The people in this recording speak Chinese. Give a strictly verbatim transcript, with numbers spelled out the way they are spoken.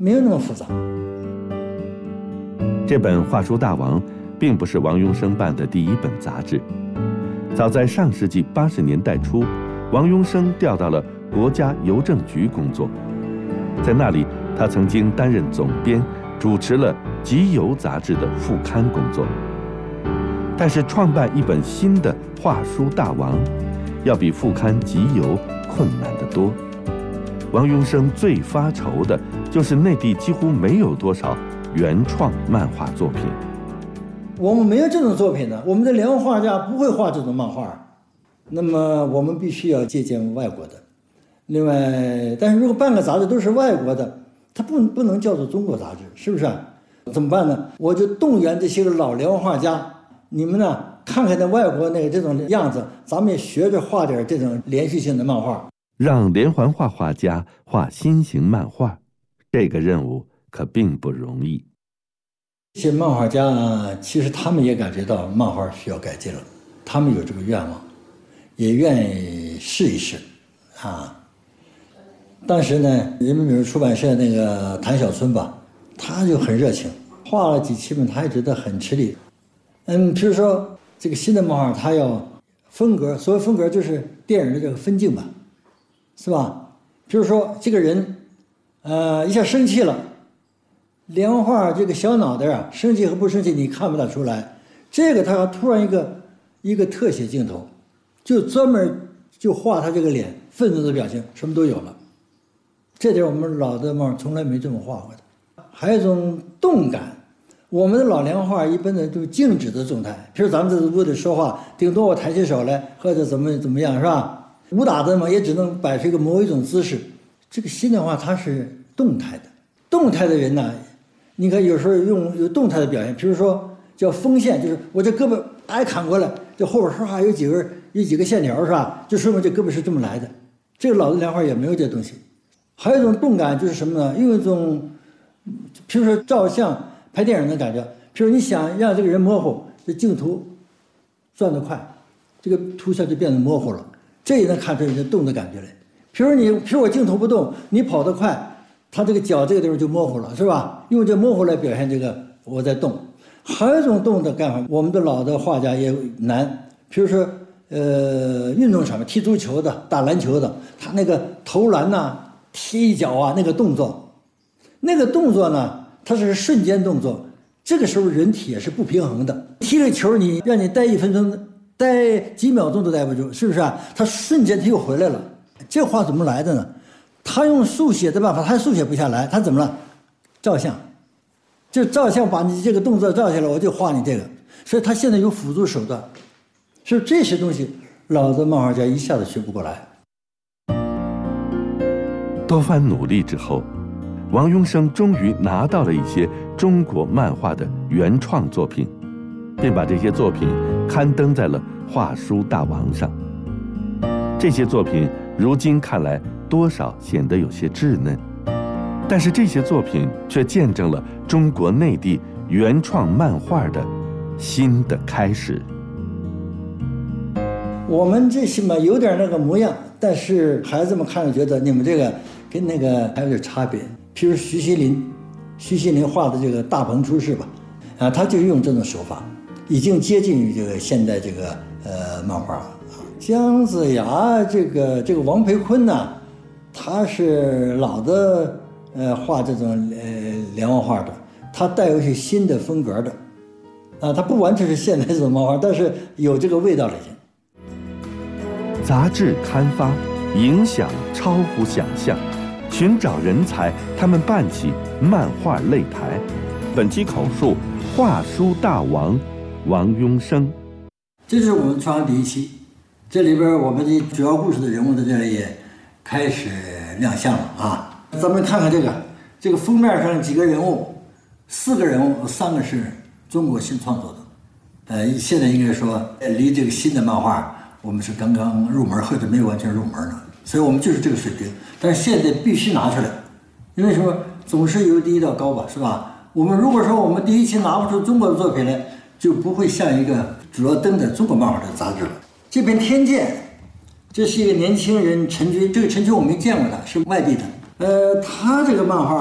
没有那么复杂。 这本《画书大王》并不是王庸生办的第一本杂志。早在上世纪八十年代初，王庸生调到了国家邮政局工作，在那里，他曾经担任总编，主持了《集邮》杂志的副刊工作。但是，创办一本新的《画书大王》，要比副刊《集邮》困难得多。王庸生最发愁的就是内地几乎没有多少原创漫画作品。 我们没有这种作品的，我们的连环画家不会画这种漫画，那么我们必须要借鉴外国的。另外，但是如果办个杂志都是外国的，它不不能叫做中国杂志，是不是？怎么办呢？我就动员这些个老连环画家，你们呢看看那外国那个这种样子，咱们也学着画点这种连续性的漫画， 让连环画画家画新型漫画，这个任务可并不容易。 这些漫画家呢，其实他们也感觉到漫画需要改进了，他们有这个愿望，也愿意试一试，啊。当时呢，人民美术出版社那个谭小春吧，他就很热情，画了几期本，他也觉得很吃力。嗯，比如说这个新的漫画，他要风格，所谓风格就是电影的这个分镜吧，是吧？比如说这个人，呃，一下生气了。连环画这个小脑袋啊，生气和不生气你看不大出来。这个他突然一个一个特写镜头，就专门就画他这个脸愤怒的表情，什么都有了。这点我们老的漫画从来没这么画过的。还有一种动感，我们的老连环画一般的都是静止的状态，比如咱们在屋里说话，顶多我抬起手来或者怎么怎么样，是吧？武打的嘛，也只能摆出一个某一种姿势。这个新的话它是动态的，动态的人呢。你看，有时候用有动态的表现，比如说叫锋线，就是我这胳膊哎砍过来，这后边唰有几个有几个线条，是吧？就说明这胳膊是这么来的。这个老的连环也没有这东西。还有一种动感就是什么呢？用一种，比如说照相、拍电影的感觉。比如你想让这个人模糊，这镜头转得快，这个图像就变得模糊了，这也能看出人家动的感觉来。比如你，比如我镜头不动，你跑得快。他这个脚这个地方就模糊了，是吧？用这模糊来表现这个我在动。还有一种动的干法，我们的老的画家也难，比如说，呃，运动场面踢足球的、打篮球的，他那个投篮呐、啊、踢一脚啊，那个动作，那个动作呢，它是瞬间动作，这个时候人体也是不平衡的。踢了球，你让你待一分钟、待几秒钟都待不住，是不是啊？他瞬间他又回来了。这画怎么来的呢？他用速写的办法，他速写不下来，他怎么了？照相，就照相把你这个动作照下来，我就画你这个。所以他现在有辅助手段，所以这些东西老的漫画家一下子学不过来。 多番努力之后，王庸生终于拿到了一些中国漫画的原创作品，并把这些作品刊登在了《画书大王》上。这些作品如今看来多少显得有些稚嫩，但是这些作品却见证了中国内地原创漫画的新的开始。 我们这些嘛有点那个模样，但是孩子们看着觉得你们这个跟那个还有点差别。譬如徐锡麟，徐锡麟画的这个大鹏出世吧，啊，他就用这种手法，已经接近于这个现代这个呃漫画了。姜子牙这个这个王培坤呢，他是老的呃画这种呃连环画的，他带有一些新的风格的，啊，他不完全是现代这种漫画，但是有这个味道了已经。 杂志刊发影响超乎想象，寻找人才，他们办起漫画擂台。本期口述画书大王王庸生。 这是我们创刊第一期，这里边我们的主要故事的人物在这里也开始亮相了啊！咱们看看这个，这个封面上几个人物，四个人物，三个是中国新创作的，呃，现在应该说离这个新的漫画我们是刚刚入门，或者没有完全入门呢，所以我们就是这个水平。但是现在必须拿出来，因为什么？总是由低到高吧，是吧？我们如果说我们第一期拿不出中国的作品来，就不会像一个主要登在中国漫画的杂志了。这篇《天剑》，这是一个年轻人陈军，这个陈军我没见过他，是外地的。呃，他这个漫画